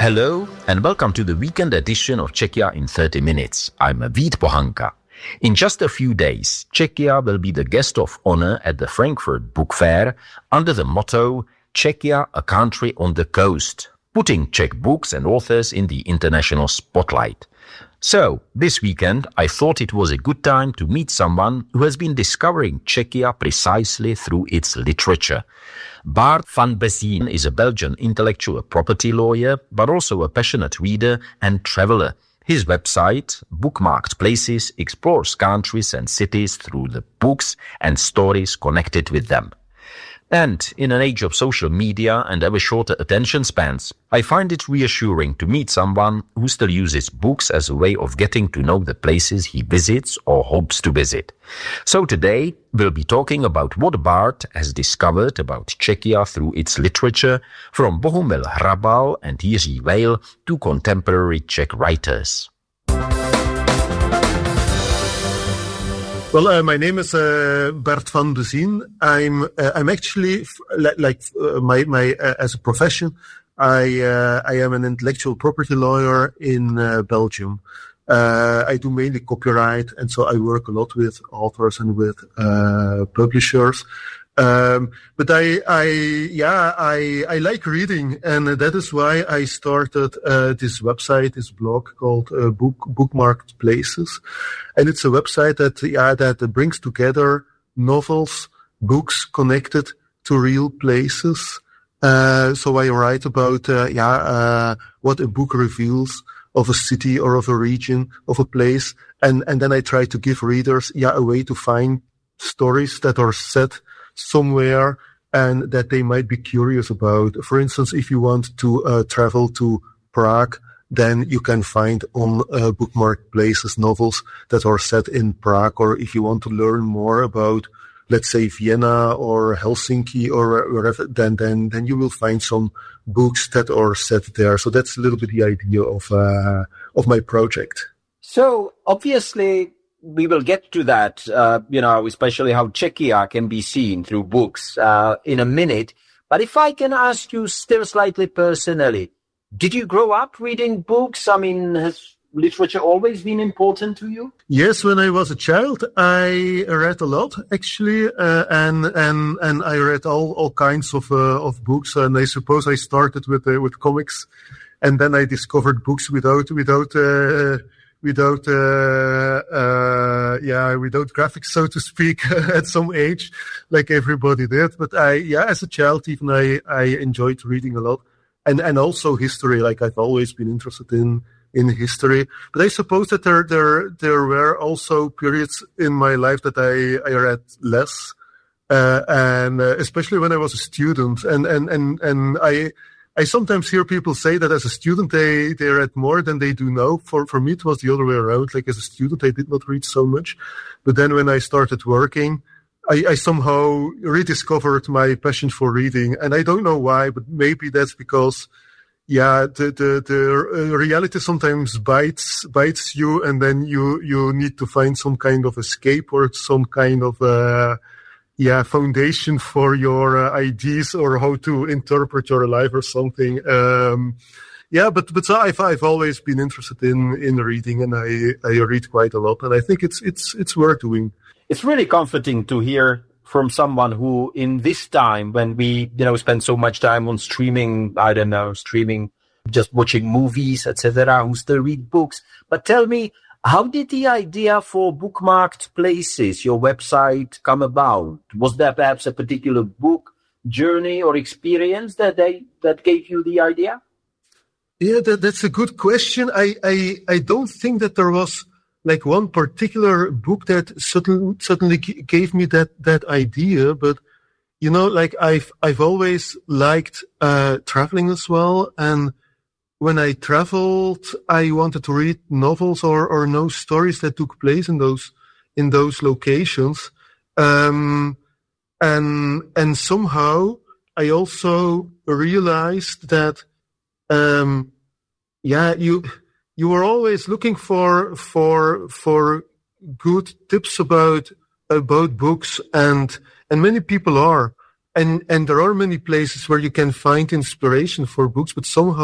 Hello and welcome to the weekend edition of Czechia in 30 minutes. I'm Vít Pohanka. In just a few days, Czechia will be the guest of honor at the Frankfurt Book Fair under the motto Czechia, a country on the coast, putting Czech books and authors in the international spotlight. So, this weekend, I thought it was a good time to meet someone who has been discovering Czechia precisely through its literature. Bart van Bezien is a Belgian intellectual property lawyer, but also a passionate reader and traveler. His website, Bookmarked Places, explores countries and cities through the books and stories connected with them. And in an age of social media and ever shorter attention spans, I find it reassuring to meet someone who still uses books as a way of getting to know the places he visits or hopes to visit. So today, we'll be talking about what Bart has discovered about Czechia through its literature, from Bohumil Hrabal and Jiří Weil to contemporary Czech writers. Well, my name is Bart van Bezien. I'm actually as a profession, I am an intellectual property lawyer in Belgium. I do mainly copyright, and so I work a lot with authors and with publishers. But I like reading, and that is why I started this website, this blog called Bookmarked Places, and it's a website that brings together novels, books connected to real places. So I write about what a book reveals of a city or of a region, of a place, and then I try to give readers a way to find stories that are set somewhere and that they might be curious about. For instance, if you want to travel to Prague, then you can find on Bookmarked Places novels that are set in Prague. Or if you want to learn more about, let's say, Vienna or Helsinki or wherever, then you will find some books that are set there. So that's a little bit the idea of my project. So obviously, we will get to that, especially how Czechia can be seen through books in a minute. But if I can ask you still slightly personally, did you grow up reading books? I mean, has literature always been important to you? Yes, when I was a child, I read a lot, actually, and I read all kinds of books. And I suppose I started with comics, and then I discovered books without graphics, so to speak, at some age, like everybody did. But as a child, even I enjoyed reading a lot, and also history. Like I've always been interested in history. But I suppose that there were also periods in my life that I read less, and especially when I was a student, and I sometimes hear people say that as a student they read more than they do now. For me, it was the other way around. Like as a student, I did not read so much. But then when I started working, I somehow rediscovered my passion for reading. And I don't know why, but maybe that's because, the reality sometimes bites you, and then you need to find some kind of escape or some kind of, foundation for your ideas or how to interpret your life or something. But I've always been interested in reading, and I read quite a lot, and I think it's worth doing. It's really comforting to hear from someone who, in this time when we, spend so much time on streaming, just watching movies, etc., who still read books. But tell me, how did the idea for Bookmarked Places, your website, come about? Was there perhaps a particular book, journey, or experience that gave you the idea? Yeah, that's a good question. I don't think that there was like one particular book that suddenly gave me that idea, but I've always liked traveling as well, and when I traveled, I wanted to read novels or know stories that took place in those locations. And somehow I also realized that, you were always looking for good tips about books, and many people are. And there are many places where you can find inspiration for books, but somehow